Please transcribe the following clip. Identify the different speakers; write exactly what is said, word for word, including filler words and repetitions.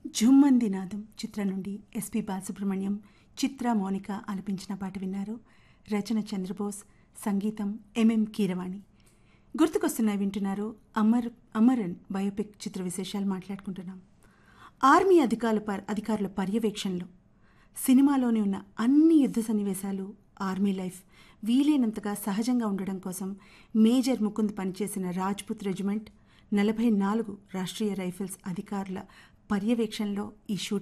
Speaker 1: ఝుమ్మంది నాదం చిత్రం నుండి ఎస్పి బాలసుబ్రహ్మణ్యం, చిత్ర, మౌనిక ఆలపించిన పాట విన్నారు. రచన చంద్రబోస్, సంగీతం ఎంఎం కీరవాణి. గుర్తుకొస్తున్నాయి వింటున్నారు. అమర్ అమరన్ బయోపిక్ చిత్ర విశేషాలు మాట్లాడుకుంటున్నాం. ఆర్మీ అధికారుల ప అధికారుల పర్యవేక్షణలో సినిమాలోని ఉన్న అన్ని యుద్ధ సన్నివేశాలు, ఆర్మీ లైఫ్ వీలైనంతగా సహజంగా ఉండడం కోసం మేజర్ ముకుంద్ పనిచేసిన రాజ్పుత్ రెజిమెంట్, నలభై నాలుగు రాష్ట్రీయ రైఫిల్స్ అధికారుల పర్యవేక్షణలో ఈ షూటింగ్